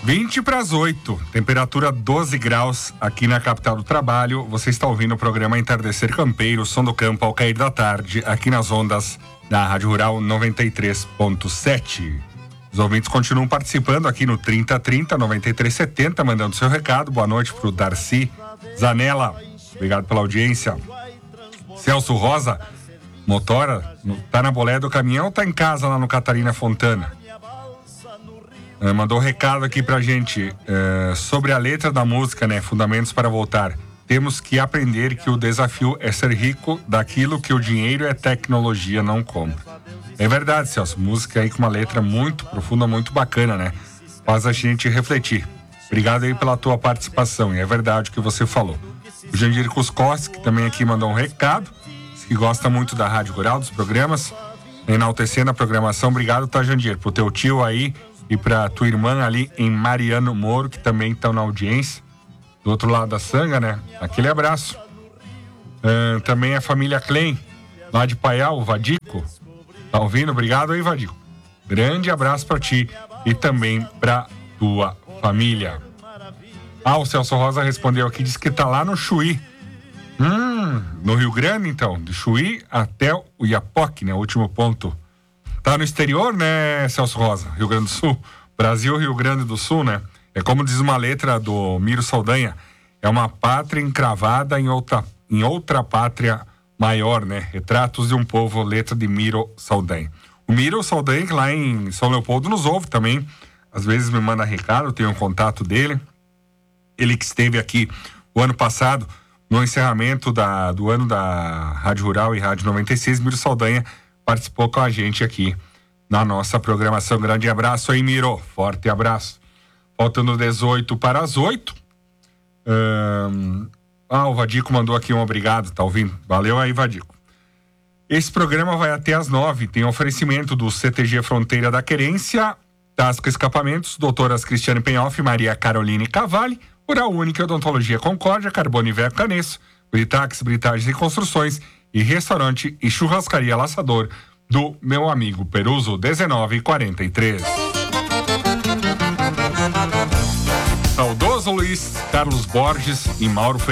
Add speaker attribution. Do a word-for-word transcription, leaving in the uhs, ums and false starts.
Speaker 1: vinte para as oito, temperatura doze graus aqui na capital do trabalho. Você está ouvindo o programa Entardecer Campeiro, som do campo ao cair da tarde, aqui nas ondas da Rádio Rural noventa e três ponto sete. Os ouvintes continuam participando aqui no trinta trinta, noventa e três setenta, mandando seu recado. Boa noite pro Darcy Zanella, obrigado pela audiência. Celso Rosa, motora, tá na boleia do caminhão ou tá em casa lá no Catarina Fontana? É, mandou um recado aqui pra gente é, sobre a letra da música, né? Fundamentos para voltar. Temos que aprender que o desafio é ser rico daquilo que o dinheiro e tecnologia não compram. É verdade, Celso. Música aí com uma letra muito profunda, muito bacana, né? Faz a gente refletir. Obrigado aí pela tua participação. E é verdade o que você falou. O Jandir Kuskowski, que também aqui mandou um recado. Diz que gosta muito da Rádio Rural, dos programas. Enaltecendo a programação. Obrigado, tá, Jandir? Pro teu tio aí e pra tua irmã ali em Mariano Moro, que também estão na audiência. Do outro lado da Sanga, né? Aquele abraço. Uh, também a família Klein, lá de Paial, o Vadico. Tá ouvindo? Obrigado aí, Vadico. Grande abraço pra ti e também pra tua família. Ah, o Celso Rosa respondeu aqui, disse que tá lá no Chuí. Hum, no Rio Grande, então. Do Chuí até o Iapoque, né? O último ponto. Tá no exterior, né, Celso Rosa? Rio Grande do Sul. Brasil, Rio Grande do Sul, né? É como diz uma letra do Miro Saldanha. É uma pátria encravada em outra, em outra pátria maior, né? Retratos de um povo, letra de Miro Saldanha. O Miro Saldanha, que lá em São Leopoldo nos ouve também. Às vezes me manda recado, eu tenho um contato dele. Ele que esteve aqui o ano passado, no encerramento da, do ano da Rádio Rural e Rádio noventa e seis, Miro Saldanha participou com a gente aqui na nossa programação. Grande abraço aí, Miro. Forte abraço. Faltando dezoito para as oito. Um, ah, o Vadico mandou aqui um obrigado, tá ouvindo? Valeu aí, Vadico. Esse programa vai até as nove. Tem oferecimento do C T G Fronteira da Querência, Tasco Escapamentos, doutoras Cristiane Penhoff, Maria Caroline Cavalli, Oral Única, Odontologia Concórdia, Carbono e Veco Canesso, Britax, Britagens e Construções e Restaurante e Churrascaria Laçador do meu amigo Peruso, dezenove quarenta e três. Saudoso Luiz Carlos Borges e Mauro Ferreira.